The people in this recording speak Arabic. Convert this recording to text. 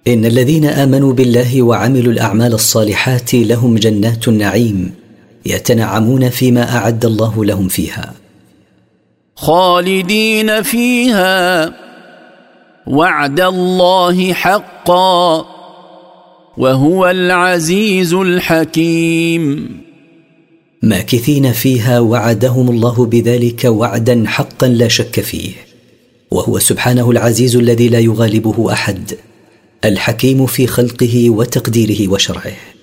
إن الذين آمنوا بالله وعملوا الأعمال الصالحات لهم جنات النعيم يتنعمون فيما أعد الله لهم فيها خالدين فيها وعد الله حقا وهو العزيز الحكيم. ماكثين فيها وعدهم الله بذلك وعدا حقا لا شك فيه، وهو سبحانه العزيز الذي لا يغالبه أحد، الحكيم في خلقه وتقديره وشرعه.